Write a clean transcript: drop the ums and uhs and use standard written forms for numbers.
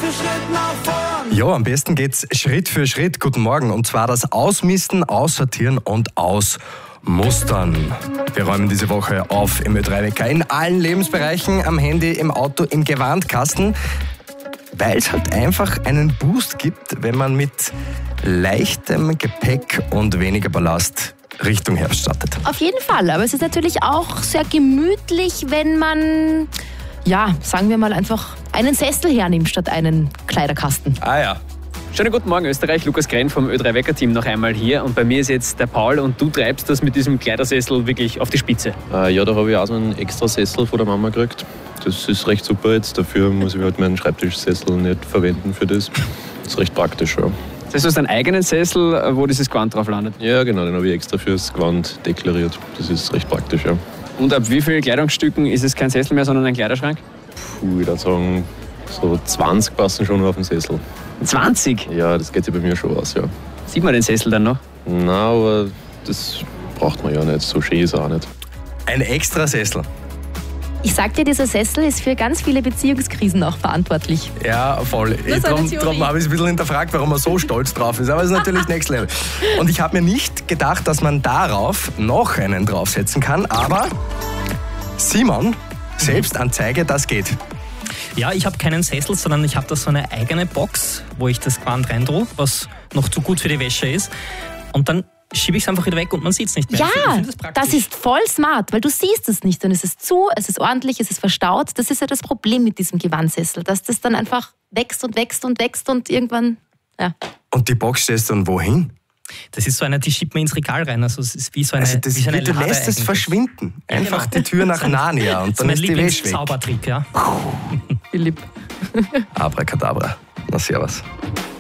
für Schritt nach vorn. Ja, am besten geht's Schritt für Schritt. Guten Morgen. Und zwar das Ausmisten, Aussortieren und Ausmustern. Wir räumen diese Woche auf im Ö3-Wecker in allen Lebensbereichen, am Handy, im Auto, im Gewandkasten, weil es halt einfach einen Boost gibt, wenn man mit leichtem Gepäck und weniger Ballast Richtung Herbst startet. Auf jeden Fall, aber es ist natürlich auch sehr gemütlich, wenn man, ja, sagen wir mal einfach einen Sessel hernimmt statt einen Kleiderkasten. Ah ja. Schönen guten Morgen Österreich, Lukas Grenn vom Ö3-Wecker-Team noch einmal hier. Und bei mir ist jetzt der Paul und du treibst das mit diesem Kleidersessel wirklich auf die Spitze. Ja, da habe ich auch so einen extra Sessel von der Mama gekriegt. Das ist recht super jetzt. Dafür muss ich halt meinen Schreibtischsessel nicht verwenden für das. Das ist recht praktisch, ja. Das heißt, du hast einen eigenen Sessel, wo dieses Gewand drauf landet? Ja, genau, den habe ich extra fürs Gewand deklariert. Das ist recht praktisch, ja. Und ab wie vielen Kleidungsstücken ist es kein Sessel mehr, sondern ein Kleiderschrank? Puh, ich würde sagen, so 20 passen schon auf den Sessel. 20? Ja, das geht sich bei mir schon aus, ja. Sieht man den Sessel dann noch? Na, aber das braucht man ja nicht. So schön ist er auch nicht. Ein extra Sessel. Ich sag dir, dieser Sessel ist für ganz viele Beziehungskrisen auch verantwortlich. Ja, voll. Das ist eine Theorie. Darum habe ich es ein bisschen hinterfragt, warum er so stolz drauf ist. Aber es ist natürlich Next Level. Und ich habe mir nicht gedacht, dass man darauf noch einen draufsetzen kann. Aber Simon, Selbstanzeige, das geht. Ja, ich habe keinen Sessel, sondern ich habe da so eine eigene Box, wo ich das Gewand reintue, was noch zu gut für die Wäsche ist. Und dann schiebe ich es einfach wieder weg und man sieht es nicht mehr. Ja, ich find das ist voll smart, weil du siehst es nicht. Und es ist zu, es ist ordentlich, es ist verstaut. Das ist ja das Problem mit diesem Gewandsessel, dass das dann einfach wächst und wächst und wächst und irgendwann, ja. Und die Box stellst du dann wohin? Das ist so eine, die schiebt man ins Regal rein. Also es ist wie so eine, Also das, wie so eine du Lade lässt es eigentlich. verschwinden. Einfach genau. die Tür nach Narnia und Das dann ist ist mein die Wäsche weg. Lieblingszaubertrick, ja. Philipp. Abracadabra. Na servus.